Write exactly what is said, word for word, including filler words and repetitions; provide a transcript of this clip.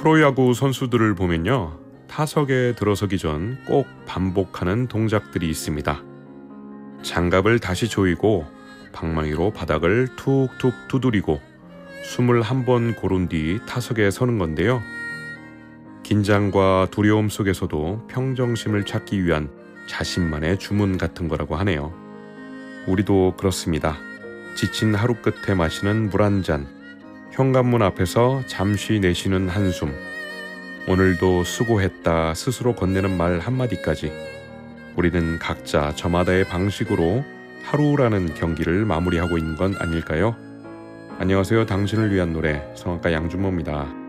프로야구 선수들을 보면요, 타석에 들어서기 전 꼭 반복하는 동작들이 있습니다. 장갑을 다시 조이고 방망이로 바닥을 툭툭 두드리고 숨을 한번 고른 뒤 타석에 서는 건데요. 긴장과 두려움 속에서도 평정심을 찾기 위한 자신만의 주문 같은 거라고 하네요. 우리도 그렇습니다. 지친 하루 끝에 마시는 물 한 잔, 현관문 앞에서 잠시 내쉬는 한숨, 오늘도 수고했다 스스로 건네는 말 한마디까지 우리는 각자 저마다의 방식으로 하루라는 경기를 마무리하고 있는 건 아닐까요? 안녕하세요. 당신을 위한 노래 성악가 양준모입니다.